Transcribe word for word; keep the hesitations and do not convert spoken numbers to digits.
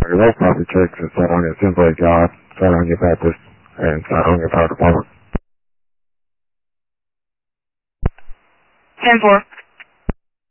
Roll property checks and Satonia Assembly God, Satonia Baptist, and Satonia Fire Department. ten four.